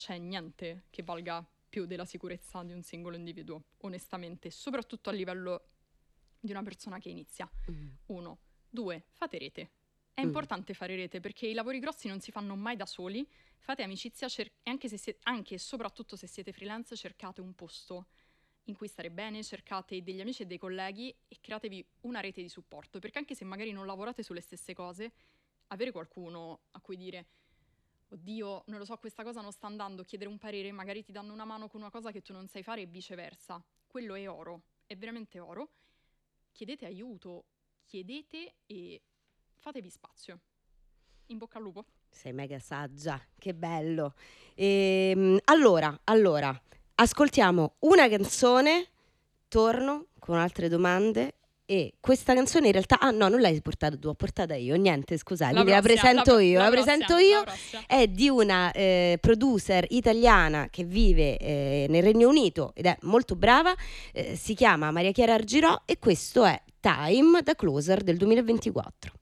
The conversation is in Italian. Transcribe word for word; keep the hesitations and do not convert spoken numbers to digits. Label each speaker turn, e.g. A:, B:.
A: c'è niente che valga più della sicurezza di un singolo individuo, onestamente, soprattutto a livello di una persona che inizia.
B: Mm.
A: Uno. Due, fate rete. È
B: Mm.
A: importante fare rete perché i lavori grossi non si fanno mai da soli, fate amicizia cer- e anche, se sie- anche e soprattutto se siete freelance cercate un posto in cui stare bene, cercate degli amici e dei colleghi e createvi una rete di supporto, perché anche se magari non lavorate sulle stesse cose, avere qualcuno a cui dire oddio, non lo so, questa cosa non sta andando, chiedere un parere, magari ti danno una mano con una cosa che tu non sai fare e viceversa. Quello è oro, è veramente oro. Chiedete aiuto, chiedete e fatevi spazio. In bocca al lupo.
B: Sei mega saggia, che bello. Ehm, allora, allora, ascoltiamo una canzone, torno con altre domande. E questa canzone in realtà, ah no, non l'hai portata tu, l'ho portata io, niente, scusate,
A: La
B: quindi la
A: prossima,
B: presento
A: la-
B: io,
A: la
B: la,
A: prossima,
B: presento
A: la
B: io,
A: prossima.
B: è di una eh, producer italiana che vive eh, nel Regno Unito ed è molto brava, eh, si chiama Maria Chiara Argirò e questo è Time da Closer del duemilaventiquattro.